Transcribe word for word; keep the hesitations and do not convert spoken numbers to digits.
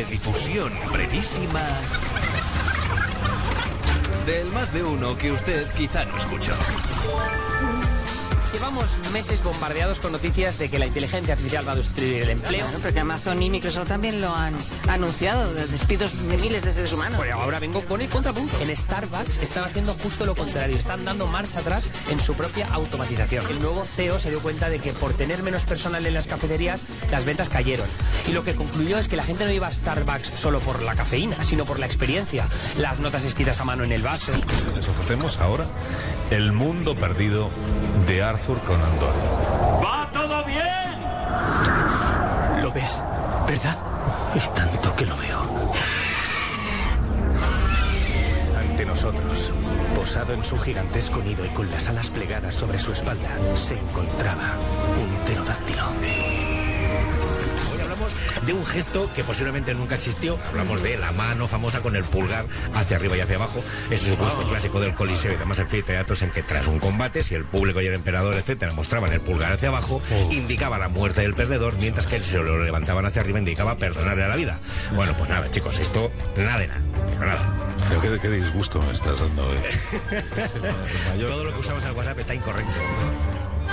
de difusión brevísima del más de uno que usted quizá no escuchó. Llevamos meses bombardeados con noticias de que la inteligencia artificial va a destruir el empleo. Claro, porque Amazon y Microsoft también lo han anunciado, de despidos de miles de seres humanos. Pues ahora vengo con el contrapunto. En Starbucks están haciendo justo lo contrario, están dando marcha atrás en su propia automatización. El nuevo C E O se dio cuenta de que por tener menos personal en las cafeterías, las ventas cayeron. Y lo que concluyó es que la gente no iba a Starbucks solo por la cafeína, sino por la experiencia. Las notas escritas a mano en el vaso. Les ofrecemos ahora El mundo perdido de Arthur Conan Doyle. ¡Va todo bien! Lo ves, ¿verdad? Y tanto que lo veo. Ante nosotros, posado en su gigantesco nido y con las alas plegadas sobre su espalda, se encontraba un pterodáctilo. Hoy hablamos de un gesto que posiblemente nunca existió. Hablamos de la mano famosa con el pulgar hacia arriba y hacia abajo. Ese supuesto oh. clásico del Coliseo y demás anfiteatros en que tras un combate, si el público y el emperador, etcétera, mostraban el pulgar hacia abajo, oh. indicaba la muerte del perdedor, mientras que se lo levantaban hacia arriba indicaba perdonarle la vida. Bueno, pues nada, chicos, esto nada de nada. nada. Pero qué, qué disgusto me estás dando hoy. Todo lo que usamos en el WhatsApp está incorrecto.